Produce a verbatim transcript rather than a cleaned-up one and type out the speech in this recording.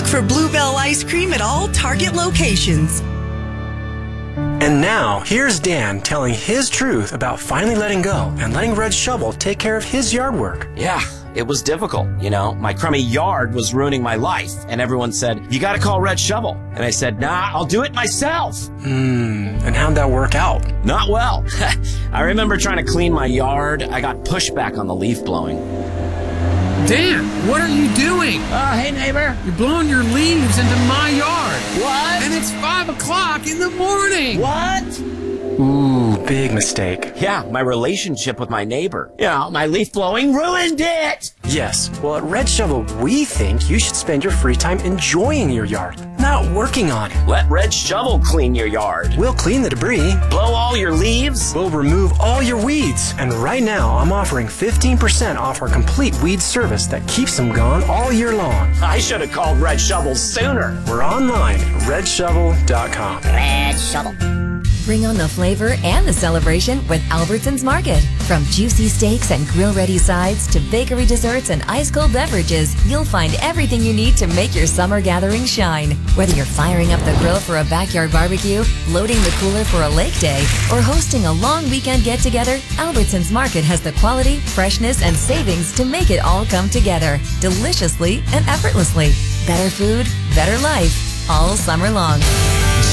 for Bluebell ice cream at all Target locations. And now, here's Dan telling his truth about finally letting go and letting Red Shovel take care of his yard work. Yeah, it was difficult, you know. My crummy yard was ruining my life, and everyone said, you gotta call Red Shovel. And I said, nah, I'll do it myself. Hmm, and how'd that work out? Not well. I remember trying to clean my yard. I got pushback on the leaf blowing. Dan, what are you doing? Uh, hey, neighbor. You're blowing your leaves into my yard. What? And it's five o'clock in the morning. What? Ooh, big mistake. Yeah, my relationship with my neighbor. Yeah, my leaf blowing ruined it. Yes, well at Red Shovel, we think you should spend your free time enjoying your yard, not working on it. Let Red Shovel clean your yard. We'll clean the debris. Blow all your leaves. We'll remove all your weeds. And right now, I'm offering fifteen percent off our complete weed service that keeps them gone all year long. I should have called Red Shovel sooner. We're online at red shovel dot com. Red Shovel. Bring on the flavor and the celebration with Albertsons Market. From juicy steaks and grill-ready sides to bakery desserts and ice-cold beverages, you'll find everything you need to make your summer gathering shine. Whether you're firing up the grill for a backyard barbecue, loading the cooler for a lake day, or hosting a long weekend get-together, Albertsons Market has the quality, freshness, and savings to make it all come together deliciously and effortlessly. Better food, better life, all summer long.